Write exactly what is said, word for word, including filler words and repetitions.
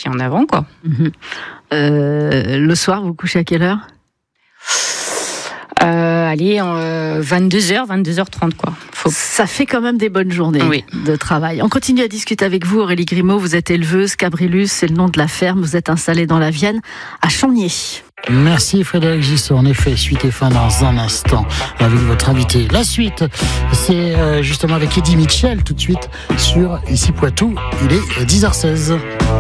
puis en avant, quoi. Mmh. Euh, le soir, vous couchez à quelle heure ? Euh, allez, euh, vingt-deux heures, vingt-deux heures trente, quoi. Faut... Ça fait quand même des bonnes journées oui. de travail. On continue à discuter avec vous, Aurélie Grimaud. Vous êtes éleveuse, Cabrilus, c'est le nom de la ferme. Vous êtes installée dans la Vienne, à Champniers. Merci Frédéric Gissot. En effet, suite et fin dans un instant avec votre invité. La suite, c'est euh, justement avec Eddie Mitchell tout de suite sur Ici Poitou. Il est dix heures seize.